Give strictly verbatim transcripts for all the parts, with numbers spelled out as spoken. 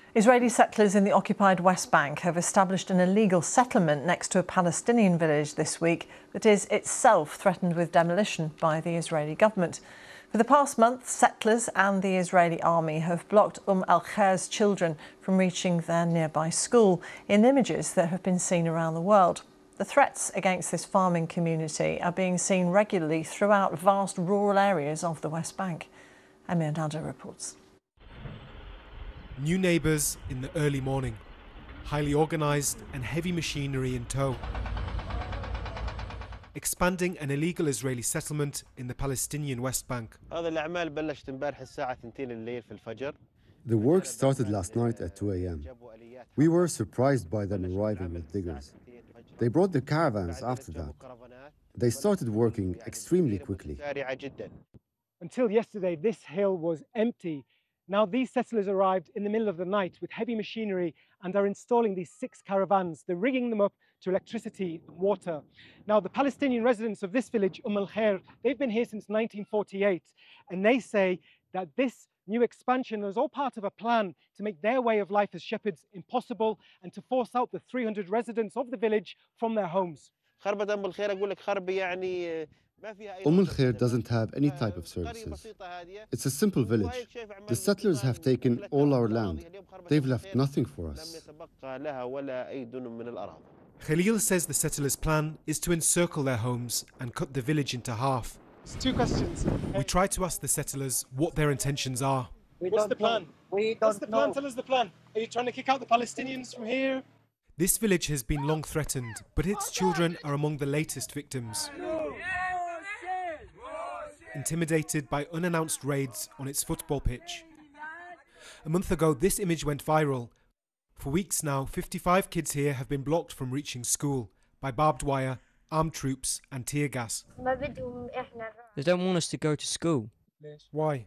Israeli settlers in the occupied West Bank have established an illegal settlement next to a Palestinian village this week that is itself threatened with demolition by the Israeli government. For the past month, settlers and the Israeli army have blocked Umm al-Khair's children from reaching their nearby school in images that have been seen around the world. The threats against this farming community are being seen regularly throughout vast rural areas of the West Bank. Amir Nader reports. New neighbours in the early morning, highly organised and heavy machinery in tow. Expanding an illegal Israeli settlement in the Palestinian West Bank. The work started last night at two A M We were surprised by them arriving with diggers. They brought the caravans after that. They started working extremely quickly. Until yesterday, this hill was empty. Now these settlers arrived in the middle of the night with heavy machinery and are installing these six caravans. They're rigging them up to electricity and water. Now the Palestinian residents of this village, Umm al-Khair, they've been here since nineteen forty-eight, and they say that this new expansion is all part of a plan to make their way of life as shepherds impossible and to force out the three hundred residents of the village from their homes. Umm al-Khair doesn't have any type of services. It's a simple village. The settlers have taken all our land. They've left nothing for us. Khalil says the settlers' plan is to encircle their homes and cut the village into half. Two questions. We try to ask the settlers what their intentions are. What's the plan? We don't What's the plan? know. Tell us the plan. Are you trying to kick out the Palestinians from here? This village has been long threatened, but its children are among the latest victims. Intimidated by unannounced raids on its football pitch. A month ago, this image went viral. For weeks now, fifty-five kids here have been blocked from reaching school by barbed wire, armed troops and tear gas. They don't want us to go to school. Why?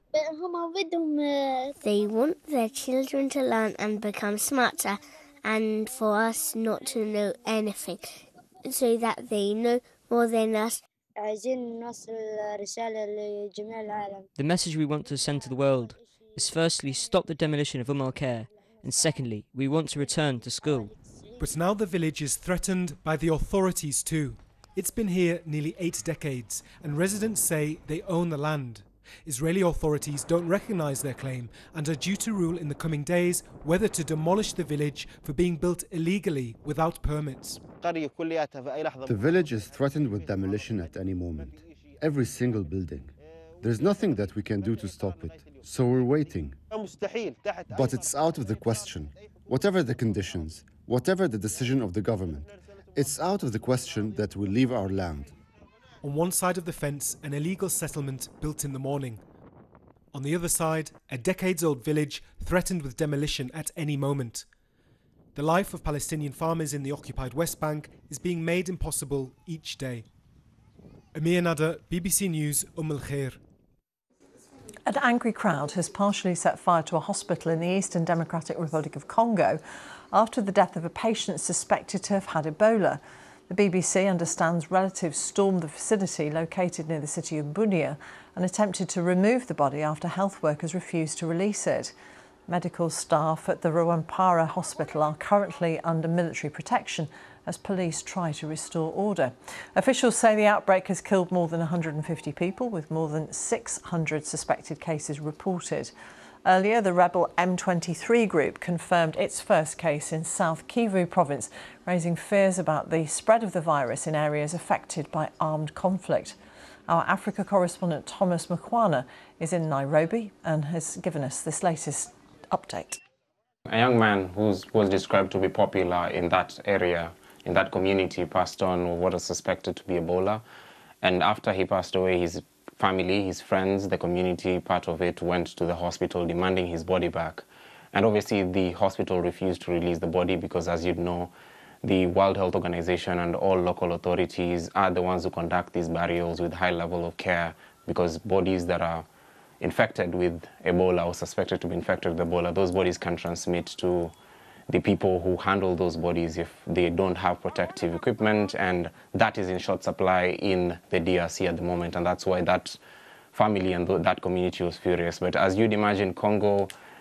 They want their children to learn and become smarter, and for us not to know anything, so that they know more than us. The message we want to send to the world is firstly, stop the demolition of Umm al-Khair, and secondly, we want to return to school. But now the village is threatened by the authorities too. It's been here nearly eight decades, and residents say they own the land. Israeli authorities don't recognise their claim and are due to rule in the coming days whether to demolish the village for being built illegally without permits. The village is threatened with demolition at any moment. Every single building. There's nothing that we can do to stop it, so we're waiting. But it's out of the question. Whatever the conditions, whatever the decision of the government, it's out of the question that we leave our land. On one side of the fence, an illegal settlement built in the morning. On the other side, a decades-old village threatened with demolition at any moment. The life of Palestinian farmers in the occupied West Bank is being made impossible each day. Amir Nader, B B C News, Umm al-Khair. An angry crowd has partially set fire to a hospital in the Eastern Democratic Republic of Congo after the death of a patient suspected to have had Ebola. The B B C understands relatives stormed the facility located near the city of Bunia and attempted to remove the body after health workers refused to release it. Medical staff at the Rwampara hospital are currently under military protection as police try to restore order. Officials say the outbreak has killed more than one hundred fifty people, with more than six hundred suspected cases reported. Earlier, the rebel M twenty-three group confirmed its first case in South Kivu province, raising fears about the spread of the virus in areas affected by armed conflict. Our Africa correspondent Thomas Mukwana is in Nairobi and has given us this latest update. A young man who was described to be popular in that area, in that community, passed on with what was suspected to be Ebola. And after he passed away, his family, his friends, the community part of it went to the hospital demanding his body back. And obviously the hospital refused to release the body because, as you know, the World Health Organization and all local authorities are the ones who conduct these burials with high level of care, because bodies that are infected with Ebola or suspected to be infected with Ebola, those bodies can transmit to the people who handle those bodies if they don't have protective equipment, and that is in short supply in the D R C at the moment, and that's why that family and that community was furious. But as you'd imagine, Congo,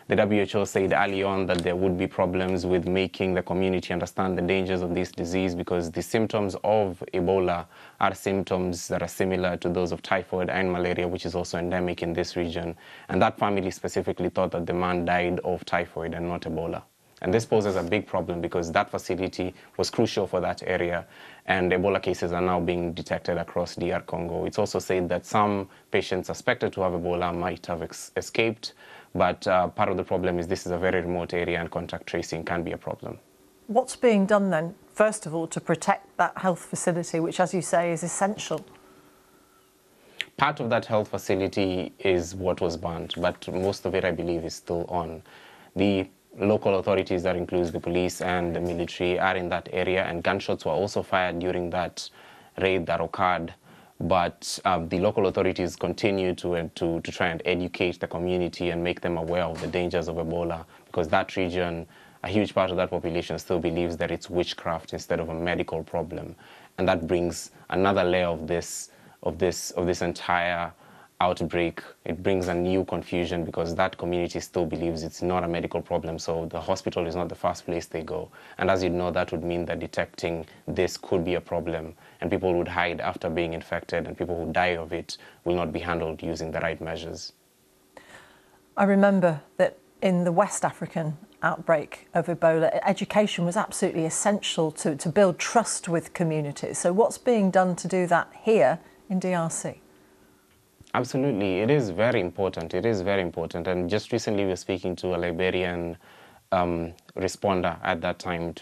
The W H O said early on that there would be problems with making the community understand the dangers of this disease because the symptoms of Ebola are symptoms that are similar to those of typhoid and malaria, which is also endemic in this region. And that family specifically thought that the man died of typhoid and not Ebola. And this poses a big problem because that facility was crucial for that area, and Ebola cases are now being detected across D R Congo. It's also said that some patients suspected to have Ebola might have ex escaped, but uh, part of the problem is this is a very remote area and contact tracing can be a problem. What's being done then, first of all, to protect that health facility, which, as you say, is essential? Part of that health facility is what was banned, but most of it, I believe, is still on. The local authorities, that includes the police and the military, are in that area, and gunshots were also fired during that raid that occurred. But uh, the local authorities continue to, uh, to, to try and educate the community and make them aware of the dangers of Ebola, because that region, a huge part of that population still believes that it's witchcraft instead of a medical problem. And that brings another layer of this, of this, of this entire outbreak. It brings a new confusion because that community still believes it's not a medical problem, so the hospital is not the first place they go. And as you know, that would mean that detecting this could be a problem, and people would hide after being infected, and people who die of it will not be handled using the right measures. I remember that in the West African outbreak of Ebola, education was absolutely essential to, to build trust with communities. So what's being done to do that here in D R C? Absolutely, it is very important. It is very important. And just recently we were speaking to a Liberian um, responder at that time